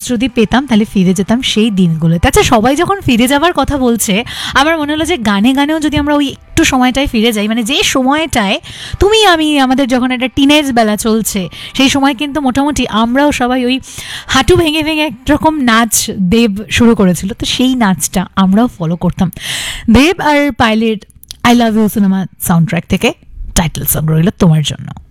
যদি পেতাম তাহলে ফিরে যেতাম সেই দিনগুলোতে। আচ্ছা, সবাই যখন ফিরে যাওয়ার কথা বলছে, আমার মনে হলো যে গানে গানেও যদি আমরা ওই একটু সময়টায় ফিরে যাই, মানে যে সময়টায় তুমি আমি আমাদের যখন একটা টিনেজ বেলা চলছে, সেই সময় কিন্তু মোটামুটি আমরাও সবাই ওই হাঁটু ভেঙে ভেঙে একরকম নাচ দেব শুরু করেছিল, তো সেই নাচটা আমরাও ফলো করতাম। দেব আর pilot I love you cinema sound track থেকে টাইটেল সং রইল তোমার জন্য।